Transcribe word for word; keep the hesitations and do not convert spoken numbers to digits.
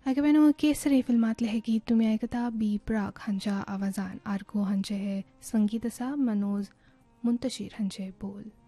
हांवें केसरी फिल्मांतले हे गीत तुमी आयकता बी प्राक हांच्या आवाजान. आर्को हांचे हे संगीत आसा, मनोज मुंतशीर हांचे बोल.